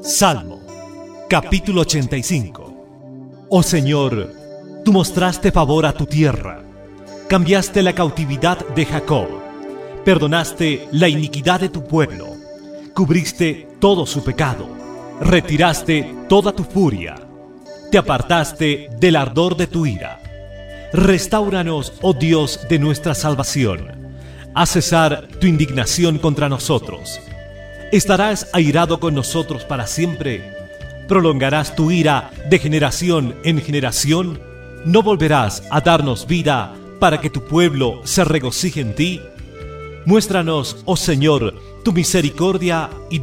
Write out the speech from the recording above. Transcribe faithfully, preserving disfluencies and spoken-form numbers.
Salmo, capítulo ochenta y cinco. Oh Señor, tú mostraste favor a tu tierra, cambiaste la cautividad de Jacob, perdonaste la iniquidad de tu pueblo, cubriste todo su pecado, retiraste toda tu furia, te apartaste del ardor de tu ira. Restáuranos, oh Dios de nuestra salvación, haz cesar tu indignación contra nosotros. ¿Estarás airado con nosotros para siempre? ¿Prolongarás tu ira de generación en generación? ¿No volverás a darnos vida para que tu pueblo se regocije en ti? Muéstranos, oh Señor, tu misericordia y